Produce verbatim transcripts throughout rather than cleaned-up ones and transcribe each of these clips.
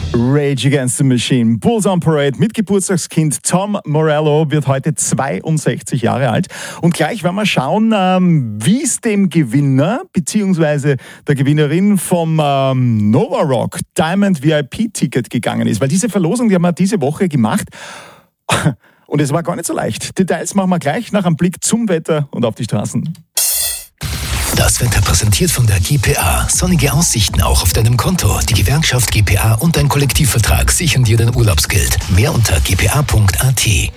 Rage Against the Machine, Bulls on Parade mit Geburtstagskind Tom Morello wird heute zweiundsechzig Jahre alt. Und gleich werden wir schauen, ähm, wie es dem Gewinner bzw. der Gewinnerin vom ähm, Nova Rock Diamond V I P-Ticket gegangen ist. Weil diese Verlosung, die haben wir diese Woche gemacht und es war gar nicht so leicht. Details machen wir gleich nach einem Blick zum Wetter und auf die Straßen. Das Wetter präsentiert von der G P A. Sonnige Aussichten auch auf deinem Konto. Die Gewerkschaft G P A und dein Kollektivvertrag sichern dir dein Urlaubsgeld. Mehr unter g p a punkt a t.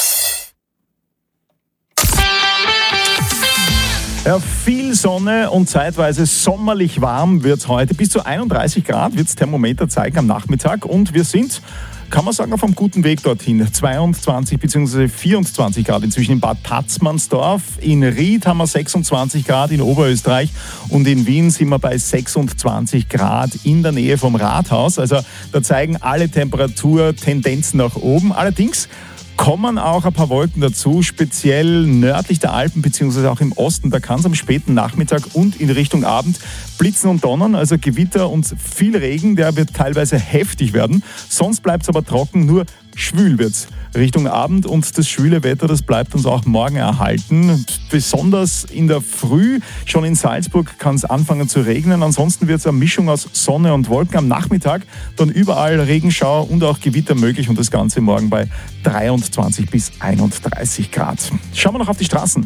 Ja, viel Sonne und zeitweise sommerlich warm wird es heute. Bis zu einunddreißig Grad wird das Thermometer zeigen am Nachmittag. Und wir sind, kann man sagen, auf einem guten Weg dorthin. zweiundzwanzig bzw. vierundzwanzig Grad inzwischen in Bad Tatzmannsdorf. In Ried haben wir sechsundzwanzig Grad in Oberösterreich. Und in Wien sind wir bei sechsundzwanzig Grad in der Nähe vom Rathaus. Also da zeigen alle Temperaturtendenzen nach oben. Allerdings kommen auch ein paar Wolken dazu, speziell nördlich der Alpen bzw. auch im Osten. Da kann es am späten Nachmittag und in Richtung Abend blitzen und donnern, also Gewitter und viel Regen, der wird teilweise heftig werden. Sonst bleibt es aber trocken, nur schwül wird es Richtung Abend und das schwüle Wetter, das bleibt uns auch morgen erhalten. Besonders in der Früh, schon in Salzburg, kann es anfangen zu regnen. Ansonsten wird es eine Mischung aus Sonne und Wolken. Am Nachmittag dann überall Regenschauer und auch Gewitter möglich und das Ganze morgen bei dreiundzwanzig bis einunddreißig Grad. Schauen wir noch auf die Straßen.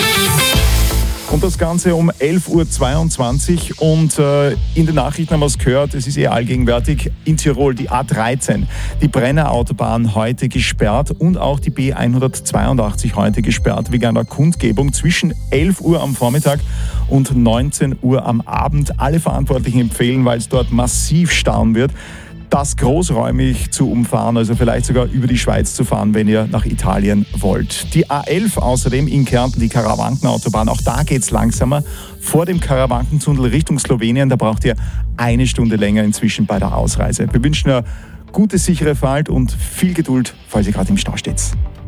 Und das Ganze um elf Uhr zweiundzwanzig und äh, in den Nachrichten haben wir es gehört, es ist eh allgegenwärtig, in Tirol die A dreizehn, die Brenner-Autobahn heute gesperrt und auch die B hundertzweiundachtzig heute gesperrt wegen einer Kundgebung zwischen elf Uhr am Vormittag und neunzehn Uhr am Abend. Alle Verantwortlichen empfehlen, weil es dort massiv stauen wird, das großräumig zu umfahren, also vielleicht sogar über die Schweiz zu fahren, wenn ihr nach Italien wollt. Die A elf außerdem in Kärnten, die Karawankenautobahn, auch da geht's langsamer. Vor dem Karawankentunnel Richtung Slowenien, da braucht ihr eine Stunde länger inzwischen bei der Ausreise. Wir wünschen eine gute, sichere Fahrt und viel Geduld, falls ihr gerade im Stau steht.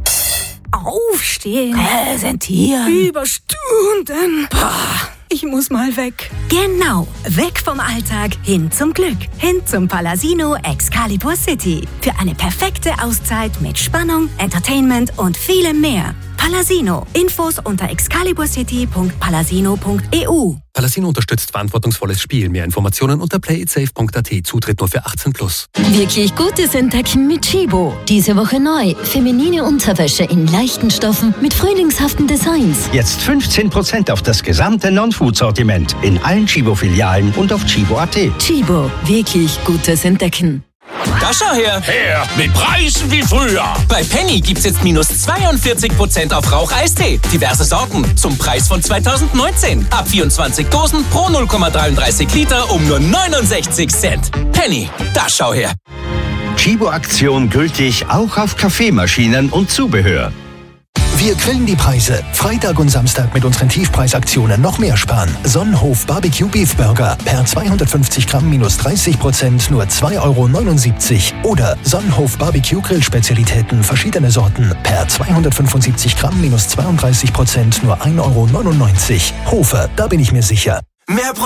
Aufstehen. Präsentieren. Über Stunden. Boah, ich muss mal weg. Genau, weg vom Alltag, hin zum Glück, hin zum Palasino Excalibur City. Für eine perfekte Auszeit mit Spannung, Entertainment und vielem mehr. Palasino. Infos unter excalibur city punkt palasino punkt e u. Palasino unterstützt verantwortungsvolles Spiel. Mehr Informationen unter play it safe punkt a t. Zutritt nur für achtzehn plus. Wirklich Gutes entdecken mit Chibo. Diese Woche neu. Feminine Unterwäsche in leichten Stoffen mit frühlingshaften Designs. Jetzt fünfzehn Prozent auf das gesamte Non-Food-Sortiment in allen Chibo-Filialen und auf chibo punkt a t. Chibo. Wirklich Gutes entdecken. Da schau her! Her! Mit Preisen wie früher! Bei Penny gibt's jetzt minus zweiundvierzig Prozent auf Rauch-Eistee. Diverse Sorten zum Preis von zweitausendneunzehn. Ab vierundzwanzig Dosen pro null Komma dreiunddreißig Liter um nur neunundsechzig Cent. Penny, da schau her! Chibo-Aktion gültig auch auf Kaffeemaschinen und Zubehör. Wir grillen die Preise. Freitag und Samstag mit unseren Tiefpreisaktionen noch mehr sparen. Sonnenhof Barbecue Beef Burger per zweihundertfünfzig Gramm minus dreißig Prozent nur zwei Euro neunundsiebzig. Oder Sonnenhof Barbecue Grillspezialitäten verschiedene Sorten per zweihundertfünfundsiebzig Gramm minus zweiunddreißig Prozent nur ein Euro neunundneunzig. Hofer, da bin ich mir sicher. Mehr